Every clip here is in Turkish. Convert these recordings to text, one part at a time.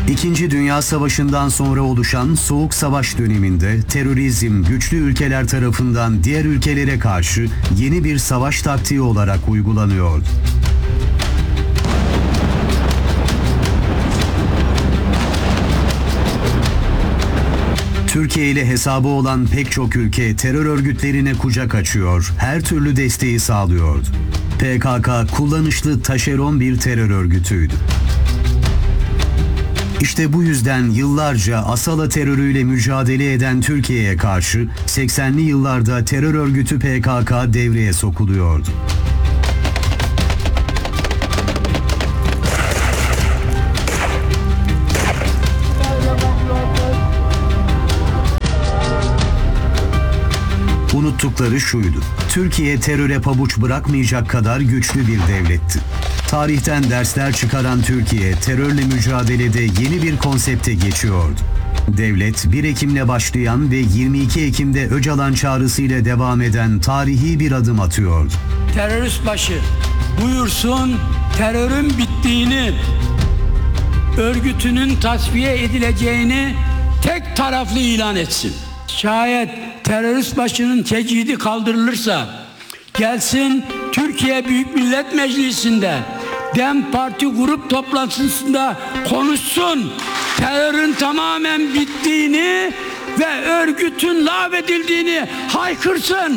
İkinci Dünya Savaşı'ndan sonra oluşan Soğuk Savaş döneminde terörizm güçlü ülkeler tarafından diğer ülkelere karşı yeni bir savaş taktiği olarak uygulanıyordu. Türkiye ile hesabı olan pek çok ülke terör örgütlerine kucak açıyor, her türlü desteği sağlıyordu. PKK kullanışlı taşeron bir terör örgütüydü. İşte bu yüzden yıllarca Asala terörüyle mücadele eden Türkiye'ye karşı 80'li yıllarda terör örgütü PKK devreye sokuluyordu. Unuttukları şuydu: Türkiye teröre pabuç bırakmayacak kadar güçlü bir devletti. Tarihten dersler çıkaran Türkiye, terörle mücadelede yeni bir konsepte geçiyordu. Devlet, 1 Ekim'le başlayan ve 22 Ekim'de Öcalan çağrısıyla devam eden tarihi bir adım atıyordu. Terörist başı buyursun terörün bittiğini, örgütünün tasfiye edileceğini tek taraflı ilan etsin. Şayet terörist başının tecidi kaldırılırsa gelsin Türkiye Büyük Millet Meclisi'nde DEM Parti grup toplantısında konuşsun, terörün tamamen bittiğini ve örgütün lağvedildiğini haykırsın.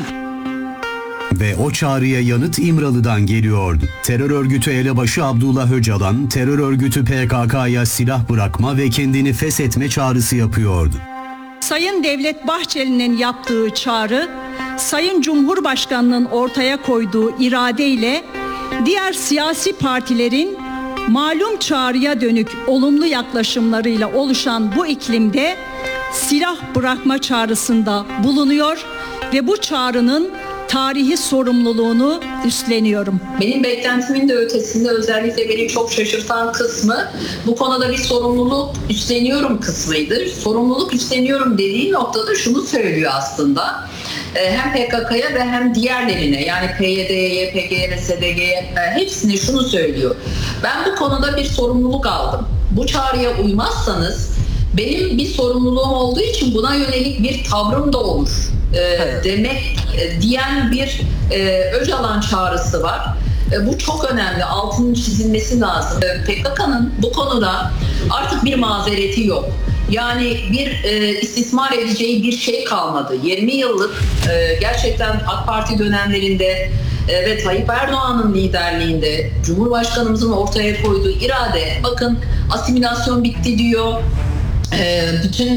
Ve o çağrıya yanıt İmralı'dan geliyordu. Terör örgütü elebaşı Abdullah Öcalan, terör örgütü PKK'ya silah bırakma ve kendini feshetme çağrısı yapıyordu. Sayın Devlet Bahçeli'nin yaptığı çağrı, Sayın Cumhurbaşkanı'nın ortaya koyduğu iradeyle diğer siyasi partilerin malum çağrıya dönük olumlu yaklaşımlarıyla oluşan bu iklimde silah bırakma çağrısında bulunuyor ve bu çağrının tarihi sorumluluğunu üstleniyorum. Benim beklentimin de ötesinde özellikle beni çok şaşırtan kısmı bu konuda bir sorumluluk üstleniyorum kısmıydı. Sorumluluk üstleniyorum dediği noktada şunu söylüyor aslında. Hem PKK'ya ve hem diğerlerine, yani PYD'ye, YPG'ye, SDG'ye hepsine şunu söylüyor. Ben bu konuda bir sorumluluk aldım. Bu çağrıya uymazsanız benim bir sorumluluğum olduğu için buna yönelik bir tavrım da olur demek diyen bir Öcalan çağrısı var. Bu çok önemli, altının çizilmesi lazım. PKK'nın bu konuda artık bir mazereti yok. Yani bir istismar edeceği bir şey kalmadı. 20 yıllık gerçekten AK Parti dönemlerinde ve Tayyip Erdoğan'ın liderliğinde Cumhurbaşkanımızın ortaya koyduğu irade, bakın asimilasyon bitti diyor. Bütün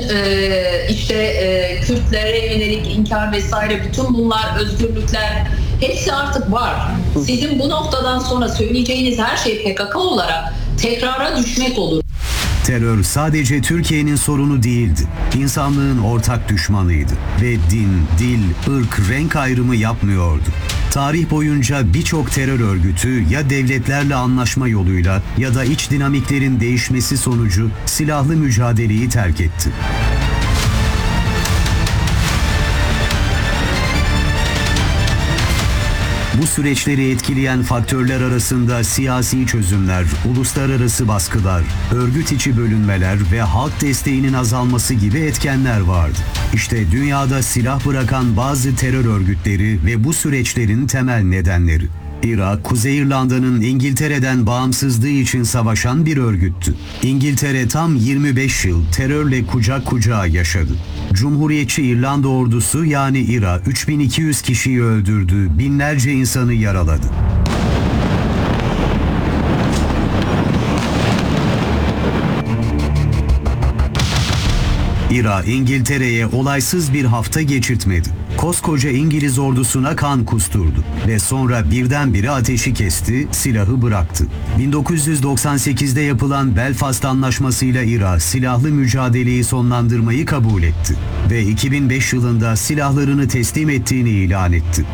Kürtlere yönelik inkar vesaire, bütün bunlar, özgürlükler hepsi artık var. Sizin bu noktadan sonra söyleyeceğiniz her şey PKK olarak tekrara düşmek olur. Terör sadece Türkiye'nin sorunu değildi. İnsanlığın ortak düşmanıydı ve din, dil, ırk, renk ayrımı yapmıyordu. Tarih boyunca birçok terör örgütü ya devletlerle anlaşma yoluyla ya da iç dinamiklerin değişmesi sonucu silahlı mücadeleyi terk etti. Bu süreçleri etkileyen faktörler arasında siyasi çözümler, uluslararası baskılar, örgüt içi bölünmeler ve halk desteğinin azalması gibi etkenler vardı. İşte dünyada silah bırakan bazı terör örgütleri ve bu süreçlerin temel nedenleri. Irak, Kuzey İrlanda'nın İngiltere'den bağımsızlığı için savaşan bir örgüttü. İngiltere tam 25 yıl terörle kucak kucağa yaşadı. Cumhuriyetçi İrlanda ordusu yani IRA 3200 kişiyi öldürdü, binlerce insanı yaraladı. IRA İngiltere'ye olaysız bir hafta geçirtmedi. Koskoca İngiliz ordusuna kan kusturdu ve sonra birdenbire ateşi kesti, silahı bıraktı. 1998'de yapılan Belfast Anlaşması'yla IRA silahlı mücadeleyi sonlandırmayı kabul etti ve 2005 yılında silahlarını teslim ettiğini ilan etti.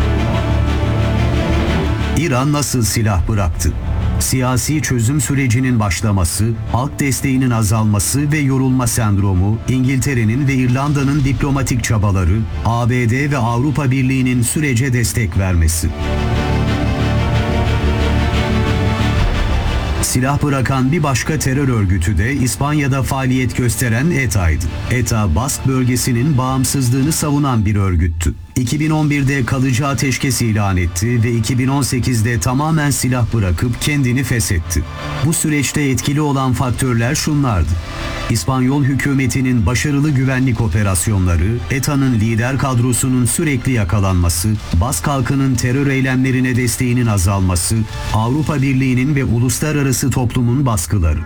İran nasıl silah bıraktı? Siyasi çözüm sürecinin başlaması, halk desteğinin azalması ve yorulma sendromu, İngiltere'nin ve İrlanda'nın diplomatik çabaları, ABD ve Avrupa Birliği'nin sürece destek vermesi. Silah bırakan bir başka terör örgütü de İspanya'da faaliyet gösteren ETA'ydı. ETA, Bask bölgesinin bağımsızlığını savunan bir örgüttü. 2011'de kalıcı ateşkes ilan etti ve 2018'de tamamen silah bırakıp kendini feshetti. Bu süreçte etkili olan faktörler şunlardı: İspanyol hükümetinin başarılı güvenlik operasyonları, ETA'nın lider kadrosunun sürekli yakalanması, Bask halkının terör eylemlerine desteğinin azalması, Avrupa Birliği'nin ve uluslararası toplumun baskıları.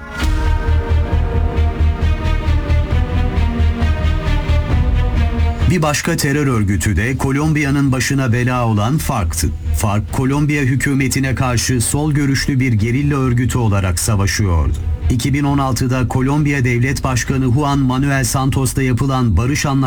Bir başka terör örgütü de Kolombiya'nın başına bela olan FARC'tı. FARC, Kolombiya hükümetine karşı sol görüşlü bir gerilla örgütü olarak savaşıyordu. 2016'da Kolombiya Devlet Başkanı Juan Manuel Santos'ta yapılan barış anlaşması